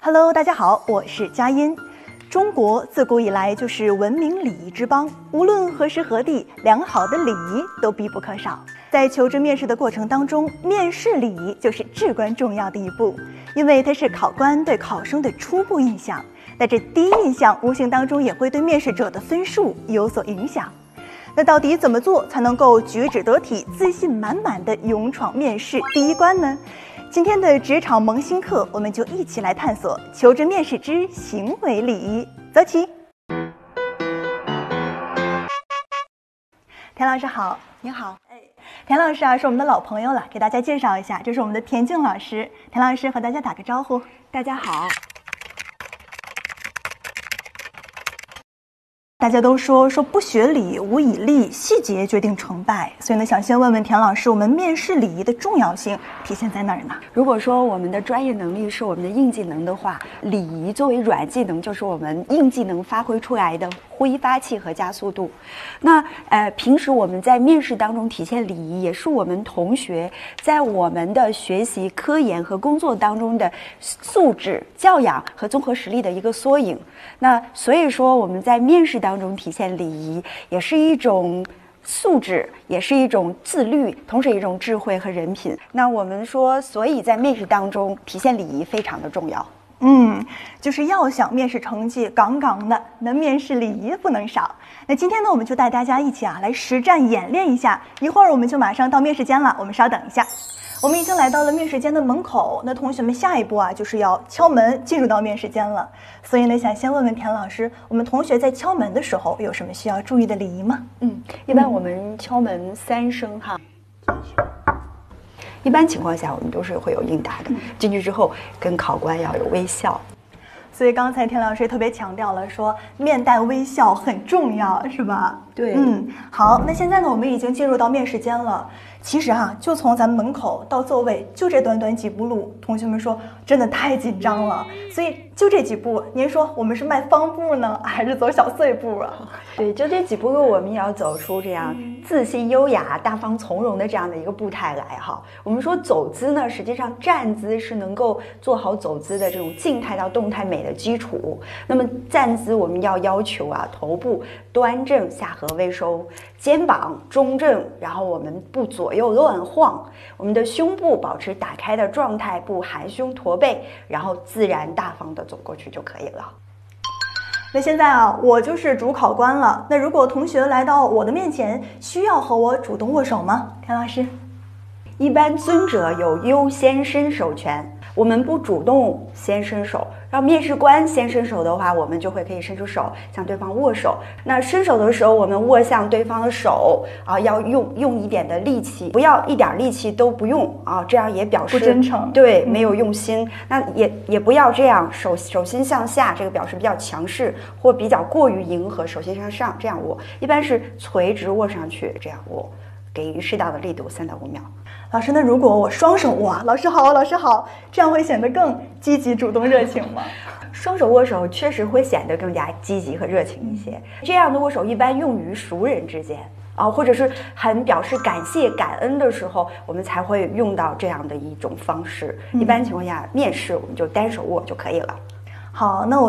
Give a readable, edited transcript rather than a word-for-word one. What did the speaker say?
Hello， 大家好，我是佳音。中国自古以来就是文明礼仪之邦，无论何时何地，良好的礼仪都必不可少。在求职面试的过程当中，面试礼仪就是至关重要的一步，因为它是考官对考生的初步印象。那这第一印象无形当中也会对面试者的分数有所影响。那到底怎么做才能够举止得体、自信满满的勇闯面试第一关呢？今天的职场萌新课，我们就一起来探索求职面试之行为礼仪。走起！田老师好。 你好。 田老师啊，是我们的老朋友了，给大家介绍一下，这是我们的田静老师。田老师和大家打个招呼。 大家好。 大家都说不学礼，无以立，细节决定成败。所以呢，想先问问田老师，我们面试礼仪的重要性体现在哪儿呢？ 如果说我们的专业能力是我们的硬技能的话，礼仪作为软技能，就是我们硬技能发挥出来的挥发器和加速度。那平时我们在面试当中体现礼仪，也是我们同学在我们的学习、科研和工作当中的素质、教养和综合实力的一个缩影。那所以说我们在面试当中体现礼仪，也是一种素质，也是一种自律，同时一种智慧和人品。那我们说，所以在面试当中体现礼仪非常的重要。 就是要想面试成绩杠杠的，那面试礼仪不能少。那今天呢，我们就带大家一起来实战演练一下。一会儿我们就马上到面试间了，我们稍等一下。我们已经来到了面试间的门口，那同学们下一步啊，就是要敲门进入到面试间了。所以呢，想先问问田老师，我们同学在敲门的时候有什么需要注意的礼仪吗？ 一般我们敲门3声哈。一般情况下我们都是会有应答的，进去之后跟考官要有微笑。 所以刚才田老师也特别强调了，说面带微笑很重要，是吧？ 对。 好，那现在呢，我们已经进入到面试间了。其实就从咱们门口到座位就这短短几步路，同学们说真的太紧张了。所以就这几步，您说我们是迈方步呢，还是走小碎步啊？ 对，就这几步路，我们也要走出这样自信、优雅、大方、从容的这样的一个步态来哈。我们说走姿呢，实际上站姿是能够做好走姿的这种静态到动态美的基础。那么站姿我们要求头部端正，下颌微收，肩膀中正，然后我们不左右乱晃，我们的胸部保持打开的状态，不含胸驼背，然后自然大方的走过去就可以了。 那现在我就是主考官了。那如果同学来到我的面前，需要和我主动握手吗？田老师， 一般尊者有优先伸手权，我们不主动先伸手，让面试官先伸手的话，我们就可以伸出手向对方握手。那伸手的时候，我们握向对方的手要用一点的力气，不要一点力气都不用这样也表示不真诚， 对，没有用心。那也不要这样手心向下，这个表示比较强势或比较过于迎合，手心向上这样握，一般是垂直握上去，这样握，给予适当的力度，3到5秒。 老师，那如果我双手握，老师好，老师好，这样会显得更积极、主动、热情吗？ 双手握手确实会显得更加积极和热情一些。这样的握手一般用于熟人之间或者是很表示感谢、感恩的时候，我们才会用到这样的一种方式。一般情况下，面试我们就单手握就可以了。 好，那我